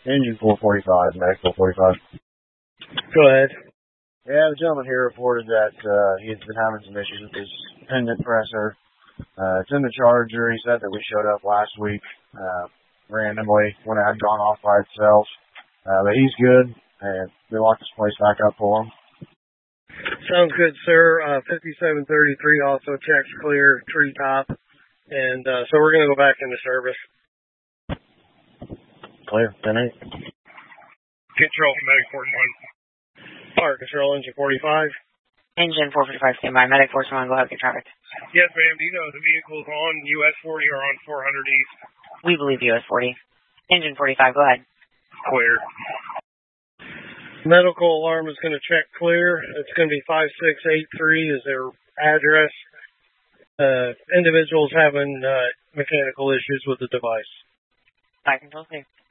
Engine 445, Medic 445. Go ahead. Yeah, the gentleman here reported that he's been having some issues with his pendant presser. It's in the Charger. He said that we showed up last week randomly when it had gone off by itself. But he's good, and we locked this place back up for him. Sounds good, sir. 5733 also checks clear, treetop. And so we're going to go back into service. Clear, 10-8. Control from Medic 41. Fire control, engine 45. Engine 445, stand by. Medic 41, go ahead, get traffic. Yes, ma'am. Do you know if the vehicle's on US 40 or on 400 East? We believe US 40. Engine 45, go ahead. Clear. Medical alarm is going to check clear. It's going to be 5683 is their address. Individuals having mechanical issues with the device. Fire control clear.